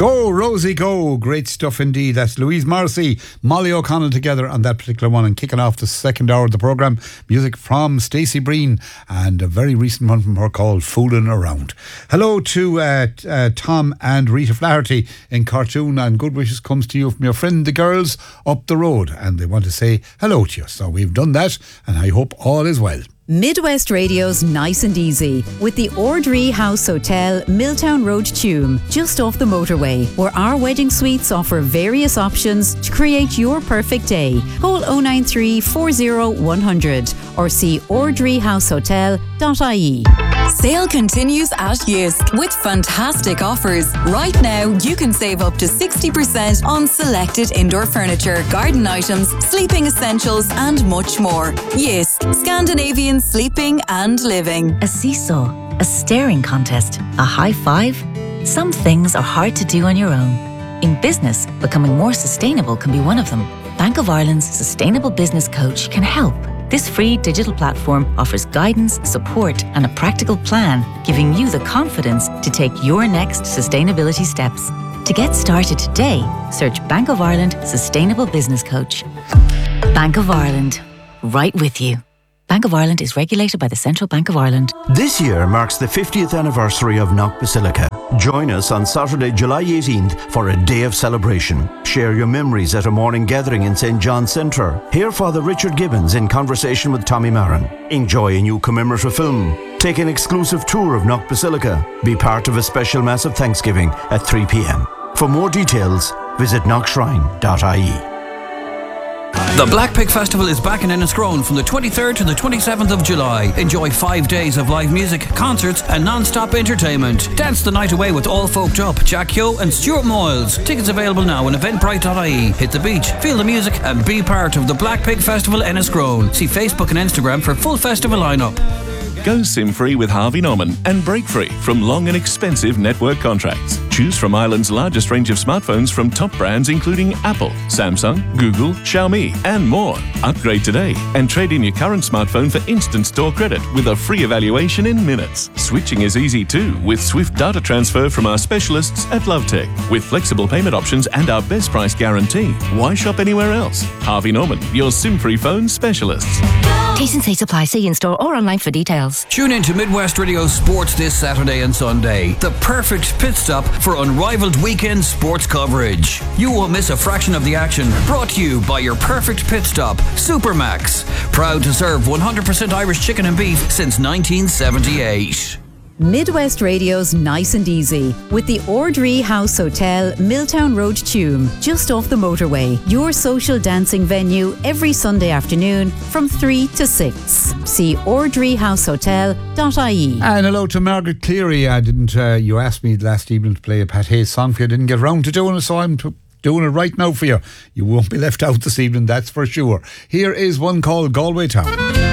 Go, Rosie, go. Great stuff indeed. That's Louise Morrissey, Molly O'Connell together on that particular one, and kicking off the second hour of the programme, music from Stacey Breen and a very recent one from her called Fooling Around. Hello to Tom and Rita Flaherty in Cartoon, and good wishes comes to you from your friend the girls up the road, and they want to say hello to you. So we've done that, and I hope all is well. Midwest Radio's Nice and Easy with the Ordree House Hotel, Milltown Road, Tuam, just off the motorway, where our wedding suites offer various options to create your perfect day. Call 093 40 100 or see ordreehousehotel.ie. Sale continues at Jysk with fantastic offers. Right now, you can save up to 60% on selected indoor furniture, garden items, sleeping essentials, and much more. Jysk, Scandinavian sleeping and living. A seesaw, a staring contest, a high five. Some things are hard to do on your own. In business, becoming more sustainable can be one of them. Bank of Ireland's Sustainable Business Coach can help. This free digital platform offers guidance, support, and a practical plan, giving you the confidence to take your next sustainability steps. To get started today, search Bank of Ireland Sustainable Business Coach. Bank of Ireland, right with you. Bank of Ireland is regulated by the Central Bank of Ireland. This year marks the 50th anniversary of Knock Basilica. Join us on Saturday, July 18th for a day of celebration. Share your memories at a morning gathering in St. John's Centre. Hear Father Richard Gibbons in conversation with Tommy Marin. Enjoy a new commemorative film. Take an exclusive tour of Knock Basilica. Be part of a special Mass of Thanksgiving at 3 p.m. For more details, visit knockshrine.ie. The Black Pig Festival is back in Enniscrone from the 23rd to the 27th of July. Enjoy 5 days of live music, concerts and non-stop entertainment. Dance the night away with All Folked Up, Jack Hugh and Stuart Moyles. Tickets available now on eventbrite.ie. Hit the beach, feel the music and be part of the Black Pig Festival Enniscrone. See Facebook and Instagram for full festival lineup. Go SIM-free with Harvey Norman and break free from long and expensive network contracts. Choose from Ireland's largest range of smartphones from top brands including Apple, Samsung, Google, Xiaomi and more. Upgrade today and trade in your current smartphone for instant store credit with a free evaluation in minutes. Switching is easy too with swift data transfer from our specialists at Lovetech. With flexible payment options and our best price guarantee. Why shop anywhere else? Harvey Norman, your SIM-free phone specialists. T&C supply. See in store or online for details. Tune in to Midwest Radio Sports this Saturday and Sunday. The perfect pit stop for unrivaled weekend sports coverage. You won't miss a fraction of the action. Brought to you by your perfect pit stop, Supermax. Proud to serve 100% Irish chicken and beef since 1978. Midwest Radio's Nice and Easy with the Ordree House Hotel, Milltown Road, Tuam, just off the motorway. Your social dancing venue every Sunday afternoon from 3 to 6. See ordreehousehotel.ie. And hello to Margaret Cleary. You asked me last evening to play a Pat Hayes song for you. I didn't get round to doing it, so I'm doing it right now for you. You won't be left out this evening, that's for sure. Here is one called Galway Town.